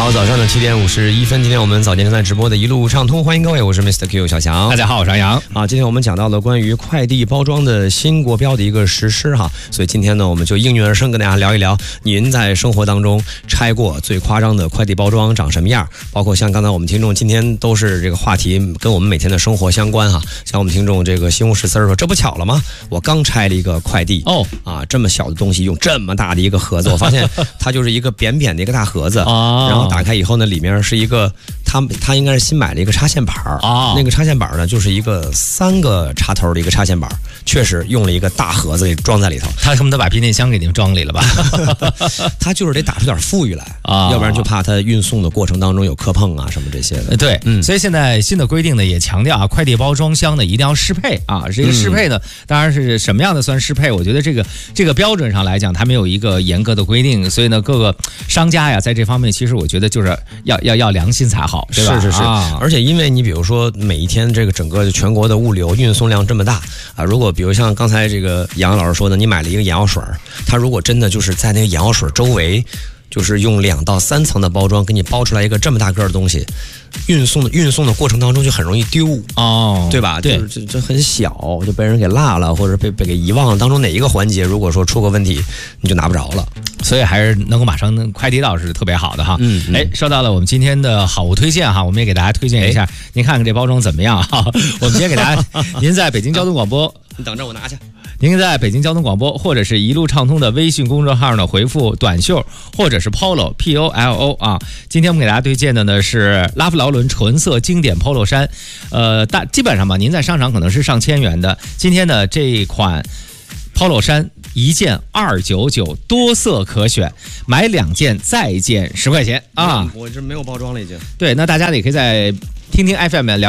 好，早上的7点51分，今天我们早间正在直播的一路畅通，欢迎各位，我是 Mr. Q 小翔。 大家好，我是杨洋。 今天我们讲到了关于快递包装的新国标的一个实施哈，所以今天呢，我们就应运而生，跟大家聊一聊您在生活当中拆过最夸张的快递包装长什么样，包括像刚才我们听众今天都是这个话题跟我们每天的生活相关哈，像我们听众这个西红柿丝说，这不巧了吗？我刚拆了一个快递这么小的东西用这么大的一个盒子，我发现它就是一个扁扁的一个大盒子然后打开以后呢，里面是一个他应该是新买了一个插线板那个插线板呢就是一个3个插头的一个插线板，确实用了一个大盒子给装在里头。 他恨不得把变电箱给您装里了吧？ 他就是得打出点富裕来要不然就怕他运送的过程当中有磕碰什么这些的。 对，所以现在新的规定呢也强调快递包装箱呢一定要适配这个适配呢，当然是什么样的算适配？我觉得这个标准上来讲，它没有一个严格的规定，所以呢，各个商家在这方面，其实我觉得就是要良心才好，对吧？ 是，而且因为你比如说每一天这个整个全国的物流运送量这么大如果比如像刚才这个杨老师说的，你买了一个眼药水，它如果真的就是在那个眼药水周围，就是用2到3层的包装给你包出来一个这么大个的东西，运送的过程当中就很容易丢对吧？ 对， 这很小就被人给落了，或者被给遗忘了，当中哪一个环节如果说出个问题，你就拿不着了。 所以还是能够马上快递到是特别好的哈。说到了我们今天的好物推荐哈，我们也给大家推荐一下，您看看这包装怎么样哈？我们今天给大家，您在北京交通广播， 你等着我拿去。 您在北京交通广播或者是一路畅通的微信公众号呢，回复短袖或者是 polo POLO 今天我们给大家推荐的呢是拉夫劳伦纯色经典 polo 衫，基本上吧，您在商场可能是上千元的，今天的这一款 polo 衫1件299，多色可选，买2件再减10块钱我这没有包装了已经。 对，那大家也可以在听听 FM 聊。